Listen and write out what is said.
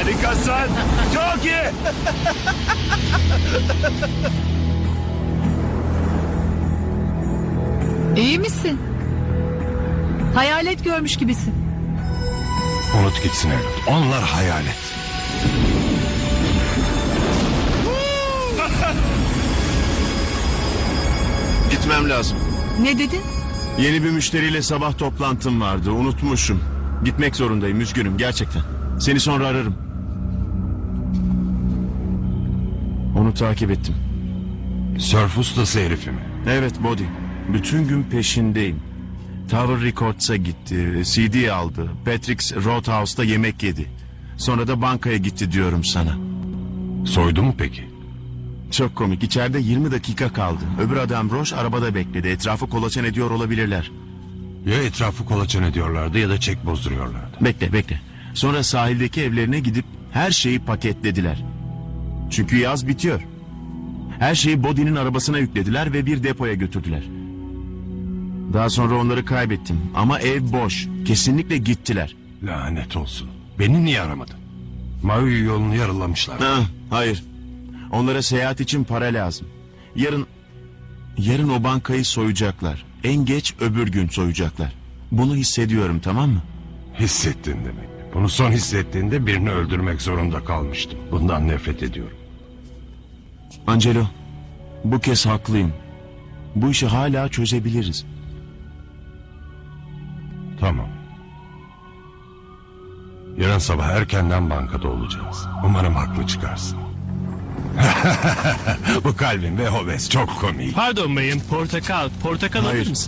Harikasın. Çok iyi. İyi misin? Hayalet görmüş gibisin. Unut gitsin evlat. Onlar hayalet. Gitmem lazım. Ne dedin? Yeni bir müşteriyle sabah toplantım vardı. Unutmuşum. Gitmek zorundayım. Üzgünüm gerçekten. Seni sonra ararım. Onu takip ettim. Sörf ustası herifi mi? Evet Body. Bütün gün peşindeyim. Tower Records'a gitti. CD aldı. Patrick's Roadhouse'da yemek yedi. Sonra da bankaya gitti diyorum sana. Soydu mu peki? Çok komik. İçeride 20 dakika kaldı. Öbür adam Roche arabada bekledi. Etrafı kolaçan ediyor olabilirler. Ya etrafı kolaçan ediyorlardı ya da çek bozduruyorlardı. Bekle. Sonra sahildeki evlerine gidip her şeyi paketlediler. Çünkü yaz bitiyor. Her şeyi Body'nin arabasına yüklediler ve bir depoya götürdüler. Daha sonra onları kaybettim. Ama ev boş. Kesinlikle gittiler. Lanet olsun. Beni niye aramadın? Maui yolunu yarılamışlar. Hayır. Onlara seyahat için para lazım. Yarın o bankayı soyacaklar. En geç öbür gün soyacaklar. Bunu hissediyorum, tamam mı? Hissettin demek. Bunu son hissettiğinde birini öldürmek zorunda kalmıştım. Bundan nefret ediyorum. Angelo, bu kez haklıyım. Bu işi hala çözebiliriz. Tamam. Yarın sabah erkenden bankada olacağız. Umarım haklı çıkarsın. Bu Calvin ve Hobbes çok komik. Pardon bayım, portakal alır Hayır. mısın?